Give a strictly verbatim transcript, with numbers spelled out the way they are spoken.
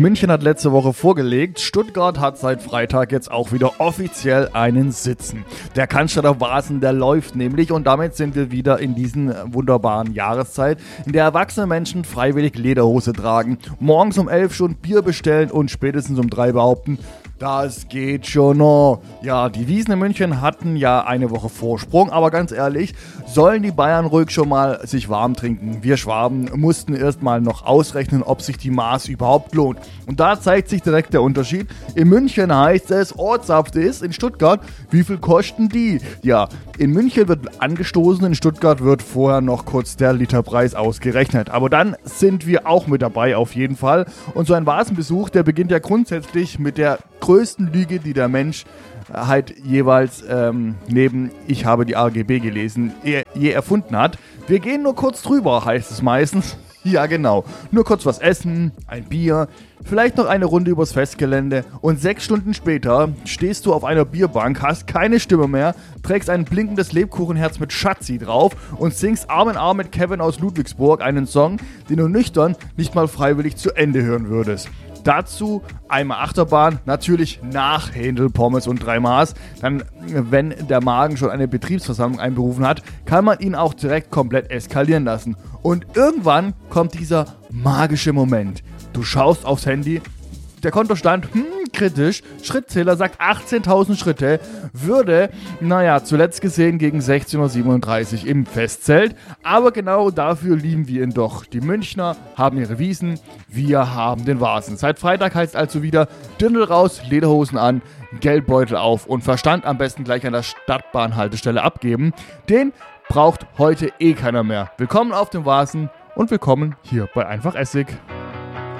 München hat letzte Woche vorgelegt, Stuttgart hat seit Freitag jetzt auch wieder offiziell einen Sitzen. Der Cannstatter Wasen, der läuft nämlich und damit sind wir wieder in diesen wunderbaren Jahreszeit, in der erwachsene Menschen freiwillig Lederhose tragen, morgens um elf schon Bier bestellen und spätestens um drei behaupten, das geht schon noch. Ja, die Wiesn in München hatten ja eine Woche Vorsprung, aber ganz ehrlich, sollen die Bayern ruhig schon mal sich warm trinken. Wir Schwaben mussten erstmal noch ausrechnen, ob sich die Maß überhaupt lohnt. Und da zeigt sich direkt der Unterschied. In München heißt es, Ortssaft ist, in Stuttgart, wie viel kosten die? Ja, in München wird angestoßen, in Stuttgart wird vorher noch kurz der Literpreis ausgerechnet. Aber dann sind wir auch mit dabei auf jeden Fall. Und so ein Vasenbesuch, der beginnt ja grundsätzlich mit der größten Lüge, die der Mensch halt jeweils ähm, neben ich habe die A G B gelesen, je, je erfunden hat. Wir gehen nur kurz drüber, heißt es meistens. Ja, genau. Nur kurz was essen, ein Bier, vielleicht noch eine Runde übers Festgelände und sechs Stunden später stehst du auf einer Bierbank, hast keine Stimme mehr, trägst ein blinkendes Lebkuchenherz mit Schatzi drauf und singst Arm in Arm mit Kevin aus Ludwigsburg einen Song, den du nüchtern nicht mal freiwillig zu Ende hören würdest. Dazu einmal Achterbahn, natürlich nach Händel, Pommes und drei Maß. Dann, wenn der Magen schon eine Betriebsversammlung einberufen hat, kann man ihn auch direkt komplett eskalieren lassen. Und irgendwann kommt dieser magische Moment. Du schaust aufs Handy, der Kontostand, hm, kritisch, Schrittzähler sagt achtzehntausend Schritte, würde, naja, zuletzt gesehen gegen sechzehn Uhr siebenunddreißig im Festzelt, aber genau dafür lieben wir ihn doch. Die Münchner haben ihre Wiesn, wir haben den Vasen. Seit Freitag heißt also wieder Dirndl raus, Lederhosen an, Geldbeutel auf und Verstand am besten gleich an der Stadtbahnhaltestelle abgeben. Den braucht heute eh keiner mehr. Willkommen auf dem Vasen und willkommen hier bei Einfach Essig.